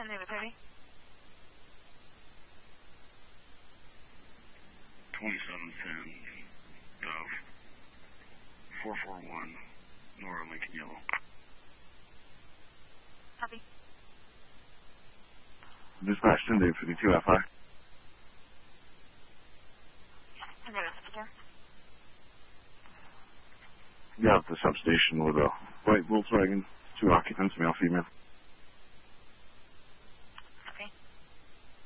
Name is Heavy. 2710 Dove 441 Nora Lincoln Yellow. Copy. Dispatch 10-52 FI. 10-52. Yeah, at the substation with a white Volkswagen, 2 occupants, male, female.